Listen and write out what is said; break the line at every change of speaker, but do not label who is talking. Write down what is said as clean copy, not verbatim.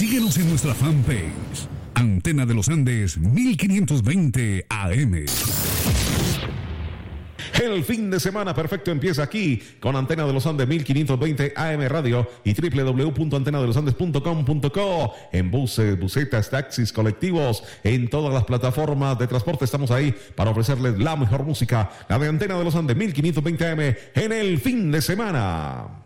Síguenos en nuestra fanpage, Antena de los Andes 1520 AM.
El fin de semana perfecto empieza aquí con Antena de los Andes 1520 AM Radio y www.antenadelosandes.com.co. En buses, busetas, taxis, colectivos, en todas las plataformas de transporte estamos ahí para ofrecerles la mejor música, la de Antena de los Andes 1520 AM en el fin de semana.